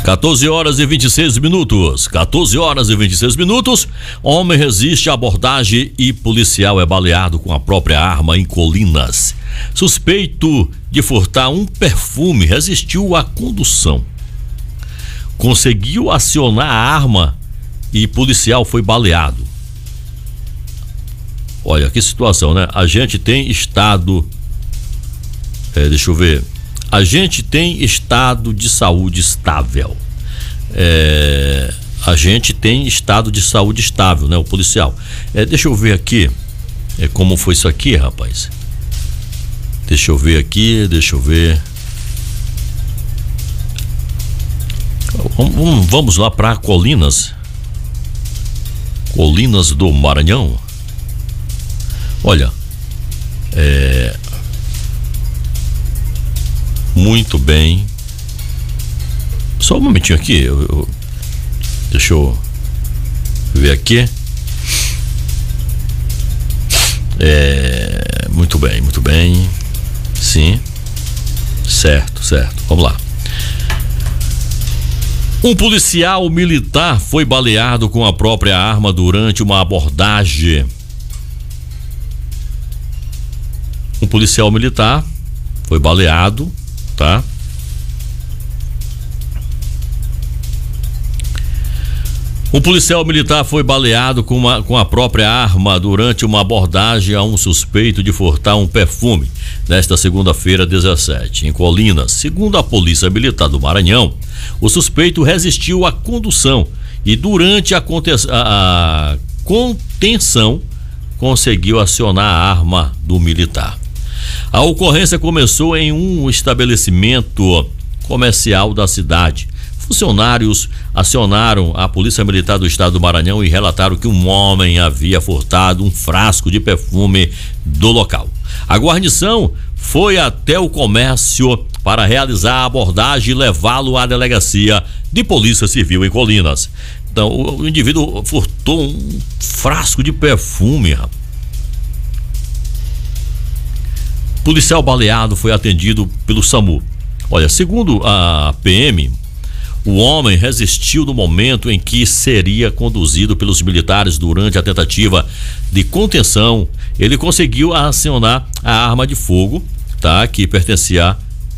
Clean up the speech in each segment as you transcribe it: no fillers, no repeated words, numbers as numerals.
14 horas e 26 minutos. 14 horas e 26 minutos. Homem resiste à abordagem e policial é baleado com a própria arma em Colinas. Suspeito de furtar um perfume resistiu à condução. Conseguiu acionar a arma e policial foi baleado. Olha que situação, né? A gente tem estado. Deixa eu ver. A gente tem estado de saúde estável. A gente tem estado de saúde estável, né? O policial. Deixa eu ver aqui. Como foi isso aqui, rapaz? Deixa eu ver aqui. Vamos lá para Colinas. Colinas do Maranhão. Olha. Muito bem. Só um momentinho aqui. Deixa eu ver aqui. Muito bem. Sim. Certo. Vamos lá. Um policial militar foi baleado com a própria arma durante uma abordagem. Um policial militar foi baleado, tá? Um policial militar foi baleado com a própria arma durante uma abordagem a um suspeito de furtar um perfume nesta segunda-feira 17, em Colinas. Segundo a Polícia Militar do Maranhão, o suspeito resistiu à condução e durante a contenção conseguiu acionar a arma do militar. A ocorrência começou em um estabelecimento comercial da cidade. Funcionários acionaram a Polícia Militar do Estado do Maranhão e relataram que um homem havia furtado um frasco de perfume do local. A guarnição foi até o comércio para realizar a abordagem e levá-lo à delegacia de Polícia Civil em Colinas. Então, o indivíduo furtou um frasco de perfume, rapaz. Policial baleado foi atendido pelo SAMU. Olha, segundo a PM, o homem resistiu no momento em que seria conduzido pelos militares durante a tentativa de contenção. Ele conseguiu acionar a arma de fogo, tá? Que pertencia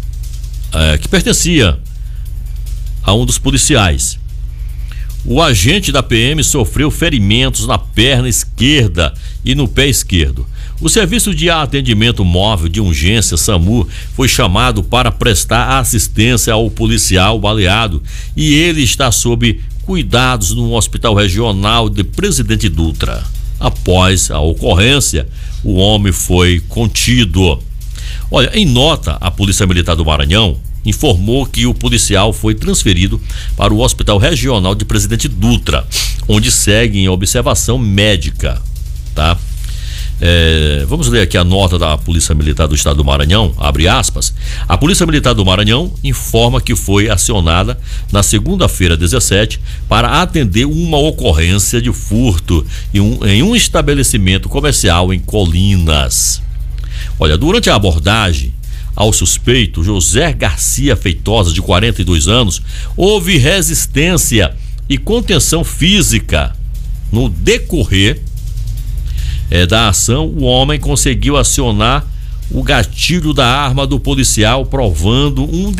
a um dos policiais. O agente da PM sofreu ferimentos na perna esquerda e no pé esquerdo. O serviço de atendimento móvel de urgência SAMU foi chamado para prestar assistência ao policial baleado e ele está sob cuidados no Hospital Regional de Presidente Dutra. Após a ocorrência, o homem foi contido. Olha, em nota, a Polícia Militar do Maranhão informou que o policial foi transferido para o Hospital Regional de Presidente Dutra, onde segue em observação médica, tá? Vamos ler aqui a nota da Polícia Militar do Estado do Maranhão, abre aspas. A Polícia Militar do Maranhão informa que foi acionada na segunda-feira 17 para atender uma ocorrência de furto em um estabelecimento comercial em Colinas. Olha, durante a abordagem ao suspeito José Garcia Feitosa, de 42 anos, houve resistência e contenção física. No decorrer da ação, o homem conseguiu acionar o gatilho da arma do policial, provocando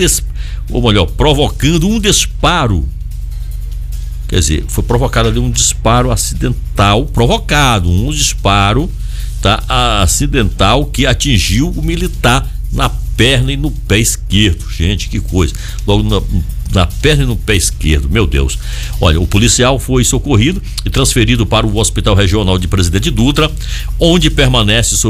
um disparo. Quer dizer, foi provocado ali um disparo acidental, um disparo, tá, acidental que atingiu o militar na perna e no pé esquerdo. Gente, que coisa. Logo na perna e no pé esquerdo, meu Deus. Olha, o policial foi socorrido e transferido para o Hospital Regional de Presidente Dutra, onde permanece sob